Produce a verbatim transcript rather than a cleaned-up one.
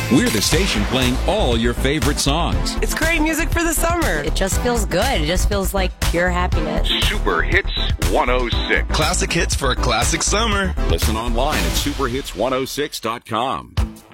We're the station playing all your favorite songs. It's great music for the summer. It just feels good. It just feels like pure happiness. Super Hits one oh six. Classic hits for a classic summer. Listen online at super hits one oh six dot com.